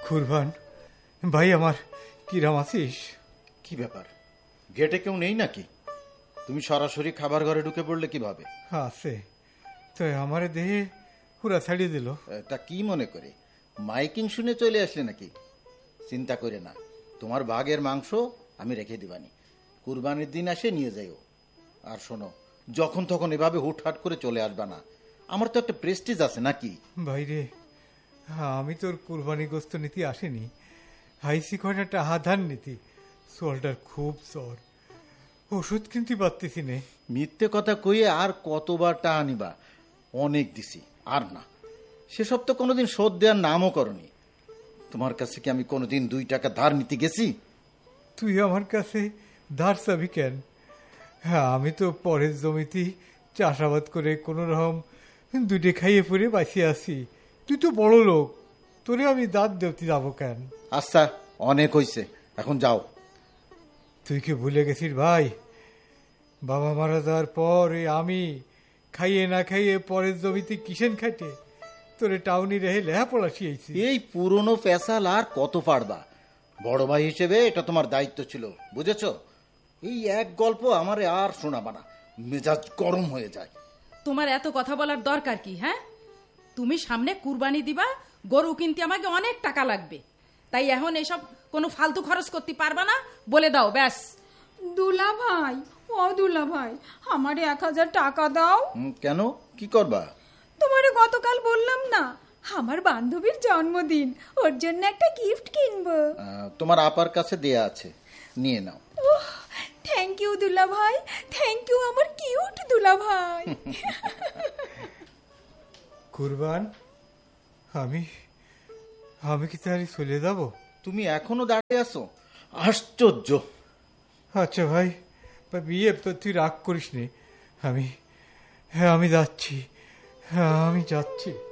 কুরবান ভাই, আমার কিরাম আছিস? কি ব্যাপার, গেটে কেউ নেই নাকি? তুমি সরাসরি খাবার ঘরে ঢুকে পড়লে কিভাবে? আছে তো, আমারে দেহে পুরা ছাড়িয়ে দিল। তা কি মনে করে মাইকিং শুনে চলে আসলে নাকি? চিন্তা করে না, তোমার বাঘের মাংস আমি রেখে দিবানি, কুরবানির দিন আসে নিয়ে যাইও। আর শোনো, যখন তখন এভাবে হুটহাট করে চলে আসবা না, আমার তো একটা প্রেস্টিজ আছে নাকি? ভাইরে, আমি তোর কুরবানি গোস্ত নীতি আসেনি, হাইসি কয়টা টাহা ধান নীতি। সোলটার খুব জ্বর, ওষুধ কিনতে পারতেছি নে। মিথ্যে কথা কইয়ে আর কতবার টা আনিবা? অনেক দিছি, আর না। সেসব তো কোনোদিন শোধ দেওয়ার নামও করনি। তোমার কাছে কি আমি কোনোদিন 2 টাকা ধার নিতে গেছি? তুই আমার কাছে ধার চাবি কেন? হ্যাঁ, আমি তো পরের জমিতে চাষাবাদ করে কোনো রকম দুইটে খাইয়ে পরে বাঁচিয়ে আছি। তুই তো বড় লোক, তোরে আমি দাঁত দেওতে যাবো কেন? আচ্ছা, অনেক হইছে, এখন যাও। তুই কি ভুলে গেছিস ভাই, বাবা মারা যাওয়ার পর আমি খাইয়ে না খাইয়ে পরের জমিতে কিসেন খাটে তোরে টাউনি রেহে লেহাপড়া শিয়েছি। এই পুরনো পেশাল আর কত পারবা? বড় ভাই হিসেবে এটা তোমার দায়িত্ব ছিল, বুঝেছো? এই এক গল্প আমারে আর শোনাবা না, মেজাজ গরম হয়ে যায়। তোমার এত কথা বলার দরকার কি? হ্যাঁ, তুমি সামনে কুরবানি দিবা, গরু কিনতে আমাকে অনেক টাকা লাগবে, তাই এখন এসব কোনো ফালতু খরচ করতে পারবা না, বলে দাও ব্যাস। দুলা ভাই, ও দুলা ভাই, আমারে 1000 টাকা দাও। কেন, কি করবা? তোমারে গতকাল বললাম না, আমার বান্ধবীর জন্মদিন, ওর জন্য একটা গিফট কিনবো। তোমার আপার কাছে দেয়া আছে, নিয়ে নাও। থ্যাংক ইউ দুলা ভাই, থ্যাংক ইউ আমার কিউট দুলা ভাই। কুরবান, আমি আমি কি তাহলে চলে যাব? তুমি এখনো দাঁড়িয়ে আছো, আশ্চর্য। আচ্ছা ভাই, বিয়ে তো তুই রাগ করিস নি, আমি যাচ্ছি, আমি যাচ্ছি।